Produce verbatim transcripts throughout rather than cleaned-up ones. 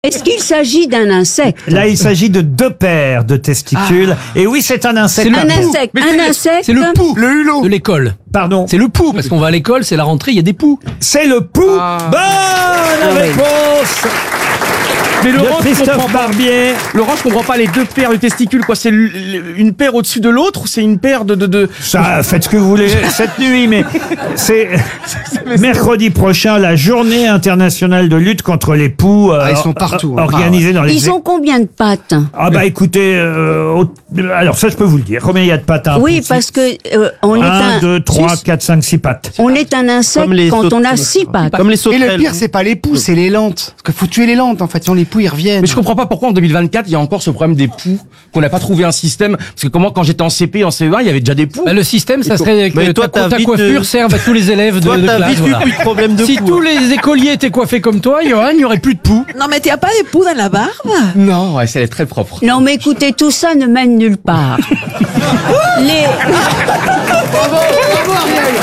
Est-ce qu'il s'agit d'un insecte? Là, il s'agit de deux paires de testicules. Ah. Et oui, c'est un insecte. C'est un insecte. Mais un c'est, insecte. C'est le pou le hulot de l'école. Pardon. C'est le pou, parce qu'on va à l'école, c'est la rentrée, il y a des poux. C'est le pou. Ah. Bonne ah, réponse. Mais Laurent, de Christophe Barbier. Laurent, je comprends pas les deux paires de testicules, quoi. C'est une paire au-dessus de l'autre ou c'est une paire de, de, de... Ça, faites ce que vous voulez cette nuit, mais c'est mercredi prochain, la journée internationale de lutte contre les poux. Euh, ah, ils sont partout. Hein. Organisée dans les... Ils ont combien de pattes? Ah bah écoutez, euh, au... alors ça je peux vous le dire. Combien il y a de pattes? Oui, parce que euh, on est un... un, deux, trois, quatre, cinq, six pattes. On est un insecte quand saut... on a six pattes. Comme les sauterelles. Et le pire, c'est pas les poux, c'est les lentes. Parce qu'il faut tuer les lentes, en fait. Sinon les poux, ils reviennent. Mais je comprends pas pourquoi en deux mille vingt-quatre, il y a encore ce problème des poux, qu'on n'a pas trouvé un système. Parce que comment, quand j'étais en C P, en C E un, il y avait déjà des poux. Bah, le système, ça serait que mais toi, ta, ta coiffure de... serve à tous les élèves de, toi, de classe. Toi, t'as vite eu plus de problème de Si poux, tous hein. les écoliers étaient coiffés comme toi, Johan, il n'y aurait plus de poux. Non, mais t'as pas des poux dans la barbe? Non, ouais, elle est très propre. Non, mais écoutez, tout ça ne mène nulle part. les... Bravo, bravo, Ariel.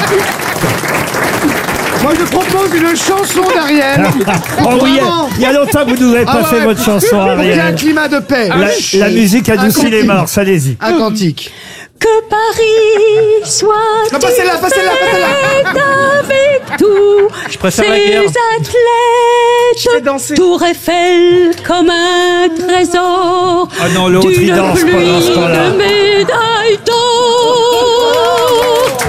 Moi, je propose une chanson d'Ariel. Oh oui, il y a longtemps que vous nous avez pas ah fait ouais. votre chanson, Ariel. Il y a un climat de paix. La, la musique adoucit les morses, allez-y. Un cantique. Que Paris soit non, pas celle-là, pas celle-là, pas celle-là. Avec tous je préfère ces la guerre. athlètes, Tour Eiffel comme un trésor. Ah non, l'autre il danse pendant ce temps-là. De médailles d'or.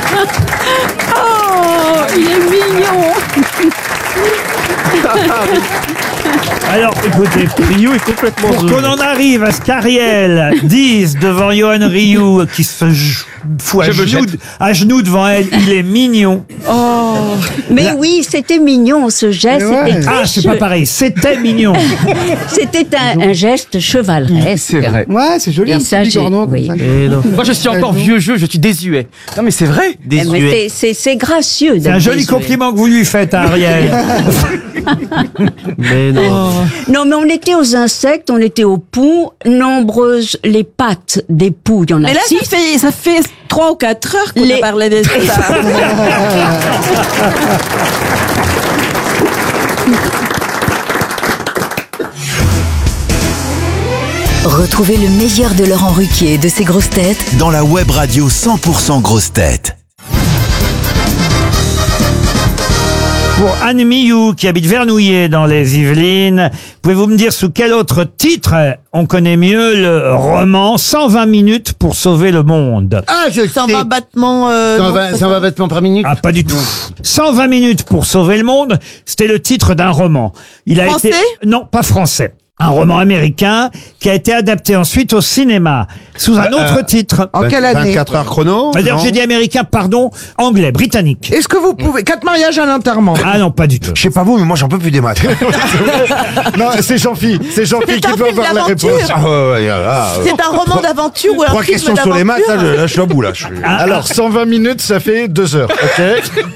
Oh, il est mignon. Alors, écoutez, Ryu est complètement pour qu'on en arrive à ce qu'Ariel dise devant Johan Ryu, qui se fout à genoux, à genoux devant elle, il est mignon. Oh. Mais La... oui, c'était mignon ce geste. Ouais. C'était ah, c'est pas pareil, c'était mignon. C'était un, un geste chevaleresque. C'est vrai. Ouais, c'est joli. Ça, oui. Moi, je suis encore vieux jeu, je suis désuet. Non, mais c'est vrai, désuet. C'est, c'est gracieux. C'est un joli désuet. compliment que vous lui faites, Ariel. Mais non. Oh. Non, mais on était aux insectes, on était aux poux. Nombreuses les pattes des poux, il y en a mais là, six. Ça fait, ça fait trois ou quatre heures qu'on les... a parlé des Retrouvez le meilleur de Laurent Ruquier et de ses grosses têtes dans la web radio cent pour cent grosses têtes. Pour Anne Millou, qui habite Vernouillet dans les Yvelines, pouvez-vous me dire sous quel autre titre on connaît mieux le roman cent vingt minutes pour sauver le monde? Ah, je sais. cent vingt battements... Euh, cent vingt, cent vingt battements par minute? Ah, pas du tout. cent vingt minutes pour sauver le monde, c'était le titre d'un roman. Il a français? été... Non, pas français. Un roman américain qui a été adapté ensuite au cinéma sous un autre euh, titre. En quelle année? vingt-quatre heures chrono? C'est-à-dire j'ai dit américain, pardon, anglais, britannique. Est-ce que vous pouvez... Quatre mariages à l'enterrement? Ah non, pas du tout. Je sais pas vous, mais moi j'en peux plus des maths. Non, c'est Jean-Phi. C'est Jean-Phi qui peut avoir la réponse. Ah, ouais, ouais, là, c'est un roman d'aventure ou un Trois film questions sur les maths, là, là, je suis à bout, là. Je suis... Ah, alors, cent vingt minutes, ça fait deux heures, ok?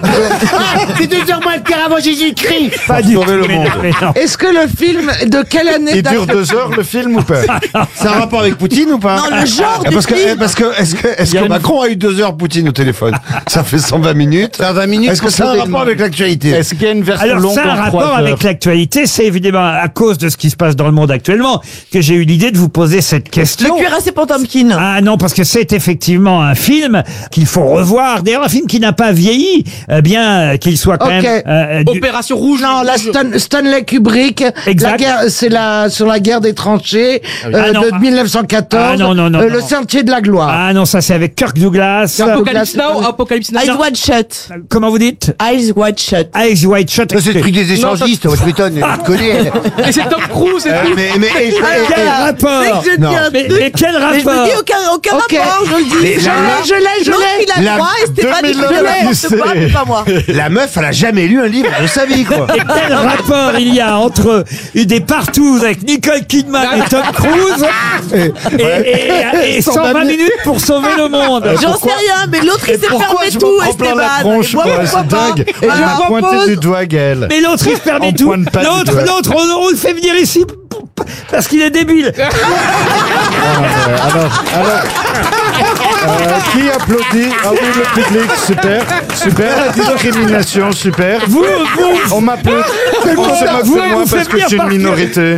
C'est deux heures moins le quart avant Jésus-Christ. Pas du tout. Le monde. Est-ce que le film de quelle année? Il dure deux heures, le film, ou pas? C'est un rapport avec Poutine ou pas? Non, le genre parce du que, film. Parce que, est-ce que, est-ce que Macron a eu deux heures Poutine au téléphone? Ça fait cent vingt minutes. cent vingt minutes. Est-ce que ça a un rapport avec l'actualité? Est-ce qu'il y a une version Alors, longue? ça a un rapport avec l'actualité. C'est évidemment à cause de ce qui se passe dans le monde actuellement que j'ai eu l'idée de vous poser cette question. Le cuirassé Potemkin. Ah non, parce que c'est effectivement un film qu'il faut revoir. D'ailleurs, un film qui n'a pas vieilli, euh, bien euh, qu'il soit quand okay. même... Euh, du... Opération Rouge. Non, la Stan- Stanley Kubrick. Exact. La guerre, c'est la, sur la guerre des tranchées ah, euh, non, de ah, mille neuf cent quatorze. Ah non, non, non, euh, non. Le Sentier de la gloire. Ah non, ça c'est avec Kirk Douglas. Apocalypse Now, Apocalypse Now. Eyes Wide Shut. Comment vous dites? Eyes Wide Shut. Eyes Wide Shut. Ça, c'est le truc des échangistes, tu m'étonnes, tu connais. Et c'est Tom Cruise, c'est tout. Mais, mais, et, Quel et, rapport? Non. Mais, mais quel Mais je rapport? me dis aucun, aucun Ok. rapport, je le dis. Mais Je la- l'ai, je l'ai, je L'autre, l'ai. il a La droit et c'était pas deux du mille tout neuf, n'importe quoi, mais pas moi. La meuf, elle a jamais lu un livre de sa vie, quoi. Et quel rapport il y a entre des partous avec Nicole Kidman et Tom Cruise et, et, et, et cent vingt minutes pour sauver le monde? J'en sais rien, mais l'autre il s'est Pourquoi fermé je me tout, prends plein la Esteban. tronche, Et moi, quoi, pourquoi c'est pas? dingue. Et Elle je m'a pointé propose- du doigt, Gaël. Mais l'autre il se permet En tout. pointe pas du L'autre, doigt. l'autre, on, on le fait venir ici parce qu'il est débile. Alors, alors, Euh, qui applaudit? Ah oui, le public, super, super. La discrimination, super. Vous, vous, On m'applaudit. C'est moi, vous, c'est moi vous parce faites que je suis bien une partir. minorité.